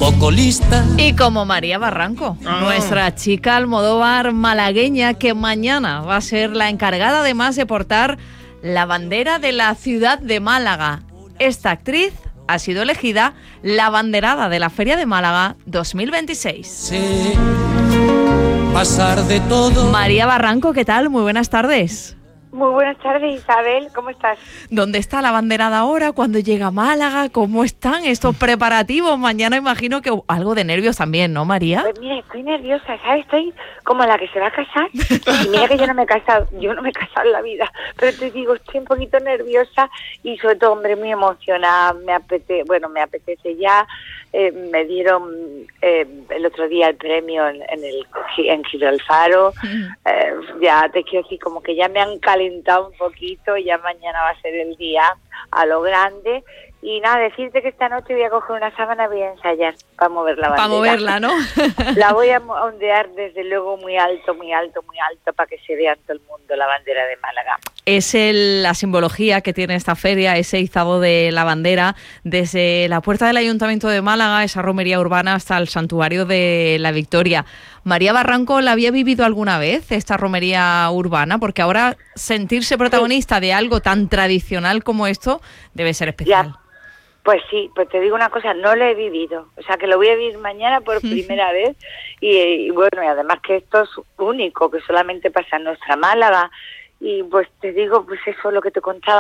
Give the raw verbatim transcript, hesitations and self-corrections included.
poco lista. Y como María Barranco, oh. nuestra chica Almodóvar malagueña, que mañana va a ser la encargada además de portar la bandera de la ciudad de Málaga. Esta actriz ha sido elegida la banderada de la Feria de Málaga dos mil veintiséis. Sí, pasar de todo. María Barranco, ¿qué tal? Muy buenas tardes. Muy buenas tardes, Isabel, ¿cómo estás? ¿Dónde está la banderada ahora? ¿Cuándo llega a Málaga? ¿Cómo están estos preparativos? Mañana imagino que algo de nervios también, ¿no, María? Pues mira, estoy nerviosa, ¿sabes? Estoy como la que se va a casar. Y mira que yo no me he casado, yo no me he casado en la vida, pero te digo, estoy un poquito nerviosa y sobre todo, hombre, muy emocionada. Me apetece, bueno, me apetece ya. Eh, me dieron eh, el otro día el premio en, en el en Gibralfaro. Eh, ya te quiero decir, como que ya me han calentado un poquito, ya mañana va a ser el día a lo grande. Y nada, decirte que esta noche voy a coger una sábana y voy a ensayar para mover la bandera. Para moverla, ¿no? La voy a ondear desde luego muy alto, muy alto, muy alto para que se vea en todo el mundo la bandera de Málaga. Es el, la simbología que tiene esta feria, ese izado de la bandera, desde la puerta del Ayuntamiento de Málaga, esa romería urbana, hasta el Santuario de la Victoria. María Barranco, ¿la había vivido alguna vez, esta romería urbana? Porque ahora sentirse protagonista de algo tan tradicional como esto debe ser especial. Ya. Pues sí, pues te digo una cosa, no lo he vivido, o sea que lo voy a vivir mañana por primera vez y, y bueno, y además que esto es único, que solamente pasa en nuestra Málaga y pues te digo, pues eso es lo que te contaba.